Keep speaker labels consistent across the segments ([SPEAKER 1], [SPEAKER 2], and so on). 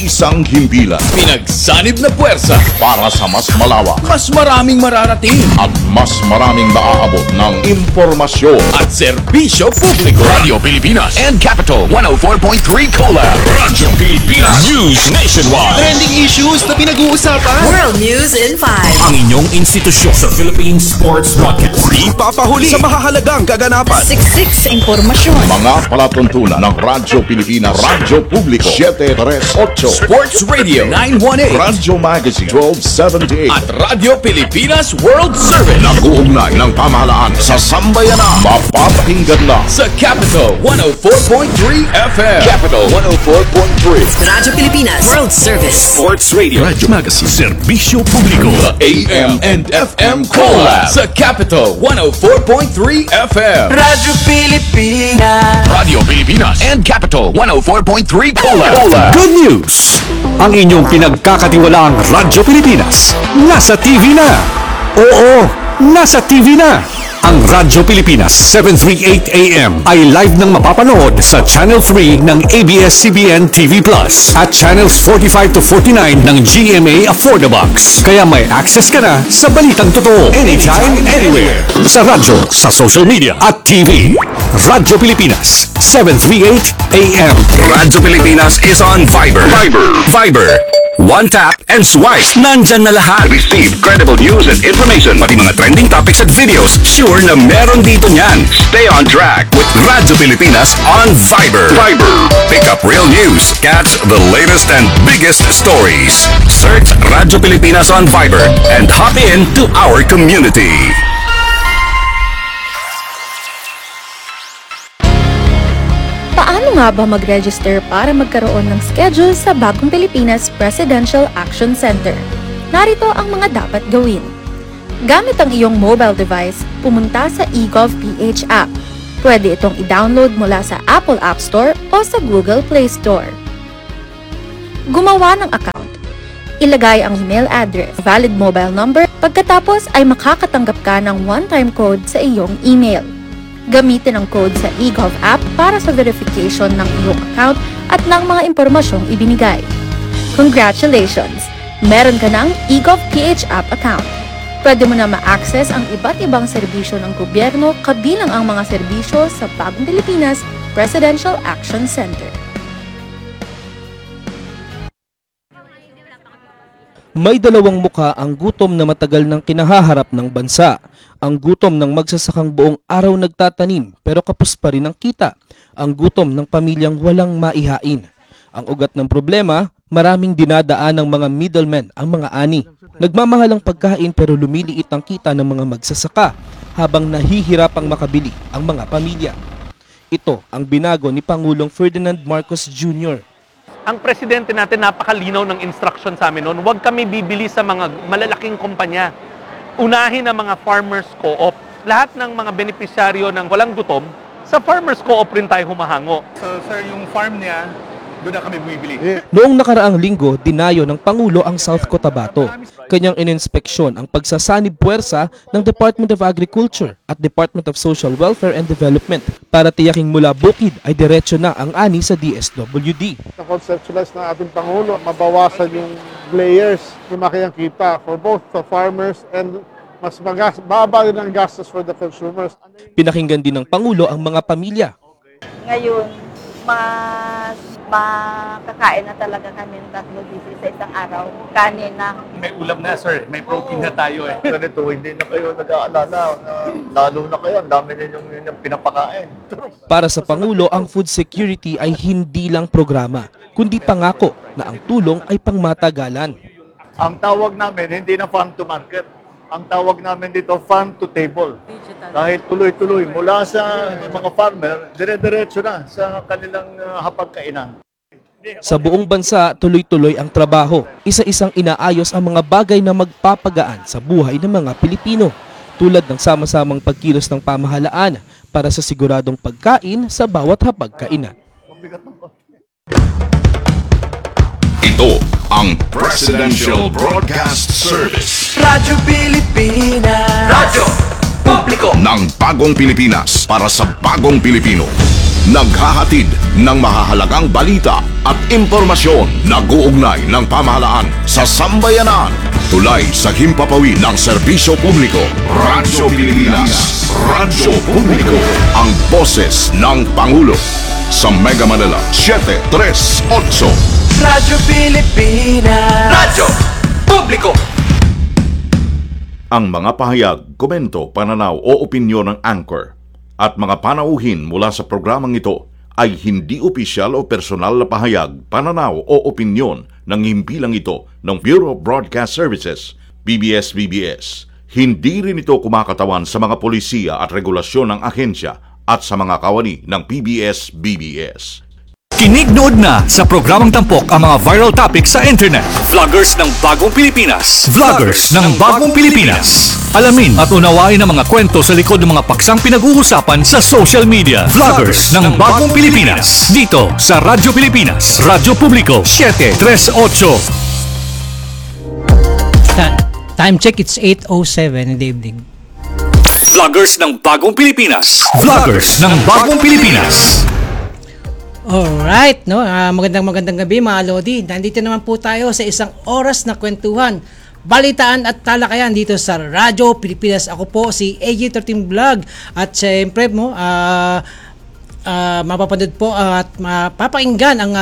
[SPEAKER 1] Isang himpilan,
[SPEAKER 2] pinagsanib na puwersa
[SPEAKER 1] para sa mas malawak
[SPEAKER 2] mas maraming mararating
[SPEAKER 1] at mas maraming maaabot ng impormasyon.
[SPEAKER 2] at serbisyo publiko.
[SPEAKER 3] Radio Pilipinas and Capital 104.3 Collab. Radyo Pilipinas News Nationwide.
[SPEAKER 2] Trending issues na pinag-uusapan.
[SPEAKER 4] World News in 5.
[SPEAKER 3] Ang inyong institusyon sa Philippine Sports Broadcast.
[SPEAKER 5] Di papahuli sa mahahalagang kaganapan.
[SPEAKER 4] Siksik sa impormasyon.
[SPEAKER 1] Mga palatuntunan ng Radyo Pilipinas, Radyo Publiko 738,
[SPEAKER 2] Sports Radio 918
[SPEAKER 1] Radyo Magazine 1278
[SPEAKER 2] at Radio Pilipinas World Service
[SPEAKER 1] nag-uugnay ng pamahalaan sa sambayanan. Mapapakinggan na
[SPEAKER 2] sa Capital 104.3 FM.
[SPEAKER 1] Capital 104.3
[SPEAKER 4] Radyo Pilipinas World Service.
[SPEAKER 3] Sports Radio. Radyo Magazine. Serbisyo Publiko.
[SPEAKER 2] AM and FM Collab sa Capital 104.3 FM.
[SPEAKER 6] Radyo Pilipinas.
[SPEAKER 3] Radio Pilipinas and Capital 104.3 Collab.
[SPEAKER 5] Good news! Ang inyong pinagkakatiwalaang Radyo Pilipinas nasa TV na. Oo, nasa TV na. Ang Radyo Pilipinas 738 AM ay live nang mapapanood sa Channel 3 ng ABS-CBN TV Plus at Channels 45 to 49 ng GMA Affordabox. Kaya may access ka na sa balitang totoo anytime, anywhere. Sa radyo, sa social media at TV. Radyo Pilipinas 738 AM.
[SPEAKER 3] Radyo Pilipinas is on Viber. Viber. One tap and swipe. Nandyan na lahat. Receive credible news and information. Pati mga trending topics at videos. Sure na meron dito niyan. Stay on track with Radyo Pilipinas on Viber. Pick up real news. Catch the latest and biggest stories. Search Radyo Pilipinas on Viber and hop in to our community.
[SPEAKER 7] Paano nga ba mag-register para magkaroon ng schedule sa Bagong Pilipinas Presidential Action Center? Narito ang mga dapat gawin. Gamit ang iyong mobile device, pumunta sa eGovPH app. Pwede itong i-download mula sa Apple App Store o sa Google Play Store. Gumawa ng account. Ilagay ang email address, valid mobile number, pagkatapos ay makakatanggap ka ng one-time code sa iyong email. Gamitin ang code sa eGov app para sa verification ng iyong account at ng mga impormasyong ibinigay. Congratulations! Meron ka ng eGovPH app account. Pwede mo na ma-access ang iba't ibang serbisyo ng gobyerno kabilang ang mga serbisyo sa Bagong Pilipinas Presidential Action Center.
[SPEAKER 8] May dalawang mukha ang gutom na matagal nang kinahaharap ng bansa. Ang gutom ng magsasakang buong araw nagtatanim pero kapos pa rin ang kita. Ang gutom ng pamilyang walang maihain. Ang ugat ng problema, maraming dinadaan ng mga middlemen ang mga ani. Nagmamahal ang pagkain pero lumiliit ang kita ng mga magsasaka habang nahihirapang makabili ang mga pamilya. Ito ang binago ni Pangulong Ferdinand Marcos Jr.
[SPEAKER 9] Ang presidente natin napakalinaw ng instruction sa amin noon, huwag kami bibili sa mga malalaking kumpanya. Unahin ang mga farmers co-op. Lahat ng mga benepisyaryo ng walang gutom, sa farmers co-op rin tayo humahango.
[SPEAKER 10] So sir, yung farm niya, doon na kami bumibili.
[SPEAKER 8] Noong nakaraang linggo, dinayo ng Pangulo ang South Cotabato. Kanyang ininspeksyon ang pagsasanib puwersa ng Department of Agriculture at Department of Social Welfare and Development para tiyaking mula bukid ay diretso na ang ani sa DSWD.
[SPEAKER 11] Na-conceptualize ng ating Pangulo, mabawasan yung layers, lumaki ang kita for both the farmers and mas baba din ang gastos for the consumers.
[SPEAKER 8] Pinakinggan din ng Pangulo ang mga pamilya.
[SPEAKER 12] Ngayon, mas makakain na talaga kami ng 3 beses sa isang araw. Kanin na.
[SPEAKER 9] May ulam na sir, may protein na tayo eh.
[SPEAKER 10] Ganito, hindi na kayo nag-aalala. Lalo na kayo, ang dami ninyong pinapakain.
[SPEAKER 8] Para sa Pangulo, ang food security ay hindi lang programa, kundi pangako na ang tulong ay pangmatagalan.
[SPEAKER 10] Ang tawag namin, hindi na farm to market. Ang tawag namin dito, farm to table. Dahil tuloy-tuloy, mula sa mga farmer, dire-diretso na sa kanilang hapagkainan.
[SPEAKER 8] Sa buong bansa, tuloy-tuloy ang trabaho. Isa-isang inaayos ang mga bagay na magpapagaan sa buhay ng mga Pilipino, tulad ng sama-samang pagkilos ng pamahalaan para sa siguradong pagkain sa bawat hapagkainan.
[SPEAKER 1] Ito ang Presidential Broadcast Service.
[SPEAKER 6] Radyo Pilipinas. Radyo Publiko
[SPEAKER 1] Ng Bagong Pilipinas para sa Bagong Pilipino. naghahatid ng mahahalagang balita at impormasyon na guugnay ng pamahalaan sa sambayanan. Tulay sa himpapawid ng serbisyo publiko. Radyo Pilipinas. Radyo Publiko. Ang boses ng Pangulo. Sa Mega Manila, 738.
[SPEAKER 6] Radyo Pilipinas. Radyo Publiko.
[SPEAKER 1] Ang mga pahayag, komento, pananaw o opinyon ng Anchor at mga panauhin mula sa programang ito ay hindi opisyal o personal na pahayag, pananaw o opinyon ng himpilang ito ng Bureau of Broadcast Services, BBS-BBS. Hindi rin ito kumakatawan sa mga polisiya at regulasyon ng ahensya at sa mga kawani ng PBS-BBS.
[SPEAKER 5] Kinig nood na sa programang tampok ang mga viral topics sa internet. Vloggers ng Bagong Pilipinas. Vloggers ng Bagong Pilipinas. Alamin at unawain ang mga kwento sa likod ng mga paksang pinag-uusapan sa social media. Vloggers ng Bagong Pilipinas. Dito sa Radyo Pilipinas. Radyo Publiko 738.
[SPEAKER 13] Time check, it's 8:07 in the evening.
[SPEAKER 5] Vloggers ng Bagong Pilipinas. Vloggers ng Bagong Pilipinas.
[SPEAKER 13] Alright, no? Magandang gabi mga Lodi. Nandito naman po tayo sa isang oras na kwentuhan, balitaan at talakayan dito sa Radyo Pilipinas. Ako po si AG13 Vlog at syempre mo, mapapanood po at mapapakinggan ang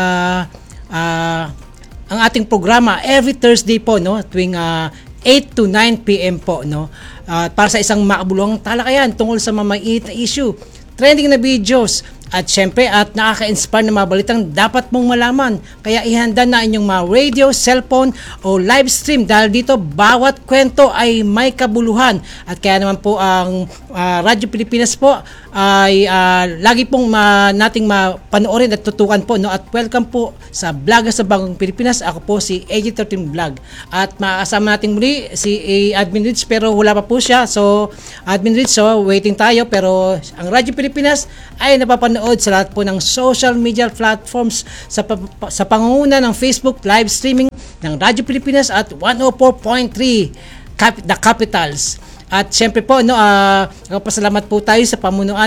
[SPEAKER 13] ating programa every Thursday po, no? Tuwing 8 to 9 PM po, no? Para sa isang makabuluhang talakayan tungkol sa mga maiit na issue, trending na videos, at syempre at nakaka-inspire na mga balitang dapat mong malaman. Kaya ihanda na inyong mga radio, cellphone o live stream dahil dito bawat kwento ay may kabuluhan. At kaya naman po ang Radyo Pilipinas po ay lagi pong nating mapanoorin at tutukan po, no? At welcome po sa Vlogger sa Bagong Pilipinas. Ako po si AG13 Vlog. At makakasama natin muli si Admin Rich pero wala pa po siya. So Admin Rich, so waiting tayo, pero ang Radyo Pilipinas ay napapanood sa lahat po ng social media platforms sa pangunguna ng Facebook live streaming ng Radyo Pilipinas at 104.3 The Capitals. At syempre po, no, pasalamat po tayo sa pamunuan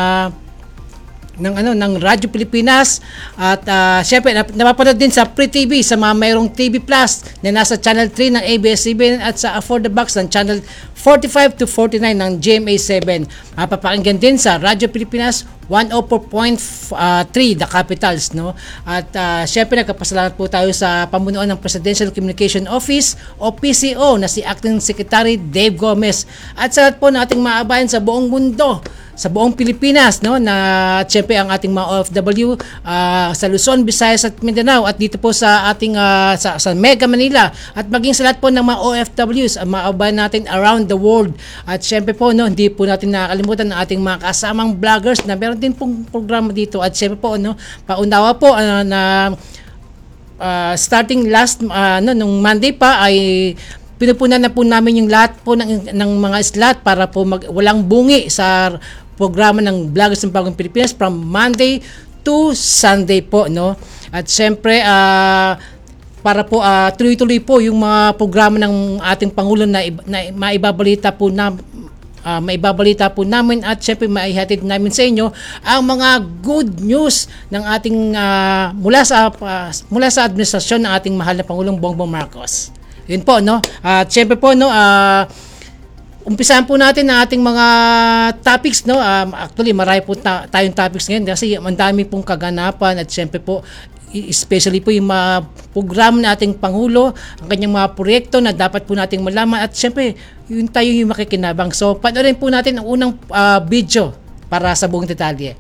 [SPEAKER 13] ng Radyo Pilipinas at syempre napapanood din sa Free TV sa mga mayroong TV Plus na nasa Channel 3 ng ABS-CBN at sa For the Box ng Channel 45 to 49 ng GMA7. Mapapakinggan din sa Radyo Pilipinas 104.3 The Capitals, no? At syempre nagpapasalamat po tayo sa pamunuan ng Presidential Communication Office o PCO na si Acting Secretary Dave Gomez at sa lahat po ng ating maabayan sa buong mundo, sa buong Pilipinas, no, na syempre ang ating mga OFW sa Luzon, Visayas at Mindanao at dito po sa ating sa Mega Manila at maging sa lahat po ng mga OFWs ang maabayan natin around the world. At syempre po, no, hindi po natin nakakalimutan ang ating mga kasamang vloggers na meron din pong programa dito at syempre po, no, paunawa po na starting last nung Monday pa ay pinupunan na po namin yung lahat po ng mga slot para po walang bungi sa programa ng Vloggers ng Bagong Pilipinas from Monday to Sunday po, no? At syempre para po tuloy-tuloy po yung mga programa ng ating Pangulo na maibabalita po namin at syempre maihatid namin sa inyo ang mga good news ng ating mula sa administrasyon ng ating mahal na Pangulong Bongbong Marcos. Yun po, no? At syempre po, no, umpisahan po natin ang ating mga topics, no? Actually, marami po tayong topics ngayon kasi ang dami pong kaganapan at syempre po, especially po yung mga programa ng ating Pangulo, ang kanyang mga proyekto na dapat po nating malaman at syempre, yun tayo yung makikinabang. So, panoorin po natin ang unang video para sa buong detalye.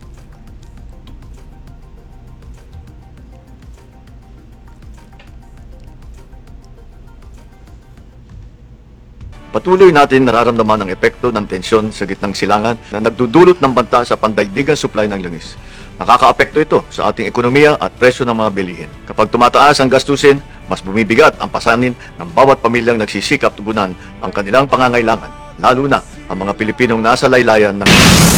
[SPEAKER 10] Patuloy natin nararamdaman ang epekto ng tensyon sa gitnang silangan na nagdudulot ng banta sa pandaigdigang supply ng langis. Nakakaapekto ito sa ating ekonomiya at presyo ng mga bilihin. Kapag tumataas ang gastusin, mas bumibigat ang pasanin ng bawat pamilyang nagsisikap tugunan ang kanilang pangangailangan, lalo na ang mga Pilipinong nasa laylayan ng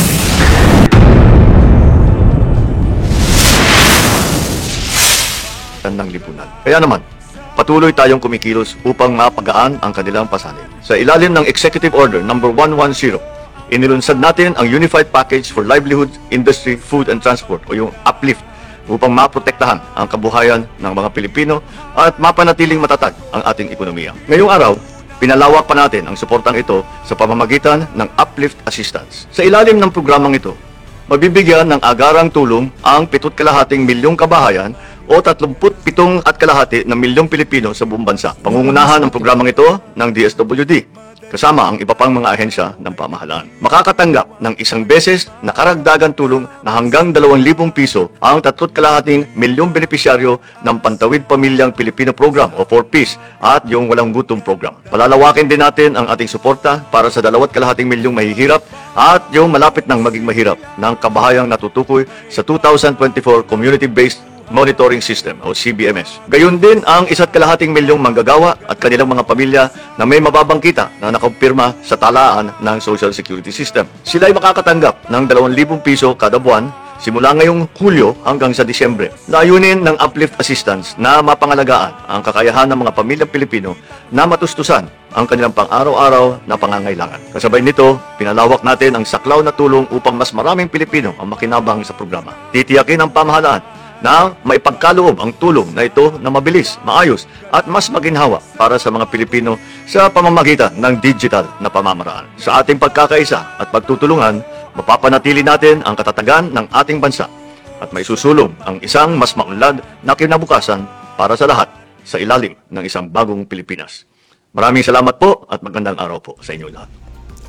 [SPEAKER 10] lipunan. Kaya naman, patuloy tayong kumikilos upang mapagaan ang kanilang pasanin. Sa ilalim ng Executive Order No. 110, inilunsad natin ang Unified Package for Livelihood, Industry, Food and Transport o yung UPLIFT upang maprotektahan ang kabuhayan ng mga Pilipino at mapanatiling matatag ang ating ekonomiya. Ngayong araw, pinalawak pa natin ang suportang ito sa pamamagitan ng Uplift Assistance. Sa ilalim ng programang ito, mabibigyan ng agarang tulong ang 7,5 milyong kabahayan o 37,5 milyong Pilipino sa buong bansa. Pangungunahan ng programang ito ng DSWD, kasama ang iba pang mga ahensya ng pamahalaan. Makakatanggap ng isang beses na karagdagan tulong na hanggang 2,000 piso ang 3,5 milyong benepisyaryo ng Pantawid Pamilyang Pilipino Program o 4Ps at yung Walang Gutom Program. Palalawakin din natin ang ating suporta para sa 2,5 milyong mahihirap at yung malapit ng maging mahirap ng kabahayang natutukoy sa 2024 Community-Based Monitoring System o CBMS. Gayon din ang 1,2 milyong manggagawa at kanilang mga pamilya na may mababang kita na nakumpirma sa talaan ng Social Security System. Sila ay makakatanggap ng 2,000 piso kada buwan simula ngayong Hulyo hanggang sa Disyembre. Layunin ng Uplift Assistance na mapangalagaan ang kakayahan ng mga pamilyang Pilipino na matustusan ang kanilang pang-araw-araw na pangangailangan. Kasabay nito, pinalawak natin ang saklaw na tulong upang mas maraming Pilipino ang makinabang sa programa. Titiyakin ng pamahalaan na maipagkaloob ang tulong na ito na mabilis, maayos at mas maginhawa para sa mga Pilipino sa pamamagitan ng digital na pamamaraan. Sa ating pagkakaisa at pagtutulungan, mapapanatili natin ang katatagan ng ating bansa at maisusulong ang isang mas maunlad na kinabukasan para sa lahat sa ilalim ng isang bagong Pilipinas. Maraming salamat po at magandang araw po sa inyo lahat.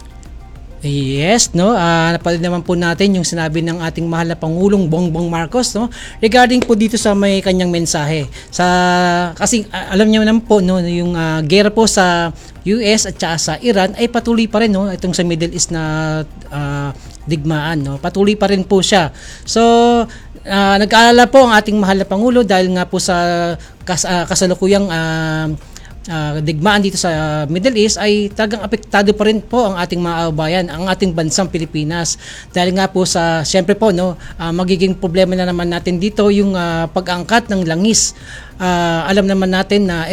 [SPEAKER 13] Yes, no. Napanood naman po natin yung sinabi ng ating mahal na Pangulong Bongbong Marcos, no, regarding po dito sa may kanyang mensahe. Kasi alam niyo naman po, no, yung gera po sa US at saka sa Iran ay patuloy pa rin, no, itong sa Middle East na digmaan, no. Patuloy pa rin po siya. So nag-aalala po ang ating mahal na Pangulo dahil nga po sa kasalukuyang digmaan dito sa Middle East ay talagang apektado pa rin po ang ating mga kababayan, ang ating bansang Pilipinas. Dahil nga po sa, siyempre po, no, magiging problema na naman natin dito yung pag-angkat ng langis. Alam naman natin na